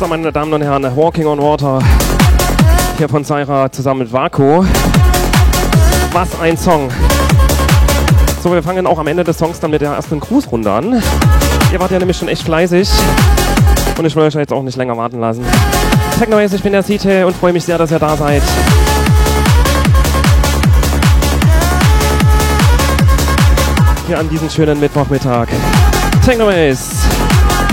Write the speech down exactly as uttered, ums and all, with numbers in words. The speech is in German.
So, meine Damen und Herren, Walking on Water. Hier von Zaira zusammen mit Vaco. Was ein Song. So, wir fangen auch am Ende des Songs dann mit der ersten Grußrunde an. Ihr wart ja nämlich schon echt fleißig. Und ich will euch jetzt auch nicht länger warten lassen. Technoways, ich bin der Site und freue mich sehr, dass ihr da seid. Hier an diesem schönen Mittwochmittag. Technoways.